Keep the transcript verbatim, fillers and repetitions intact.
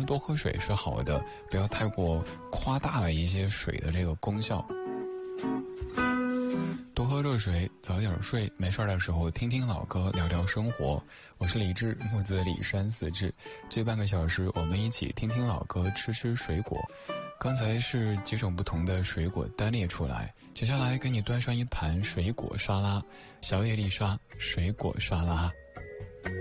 然多喝水是好的，不要太过夸大了一些水的这个功效。多喝热水，早点睡，没事的时候听听老歌，聊聊生活。我是李志，木子李山四志。这半个小时我们一起听听老歌，吃吃水果。刚才是几种不同的水果单列出来，接下来给你端上一盘水果沙拉，小野丽莎水果沙拉。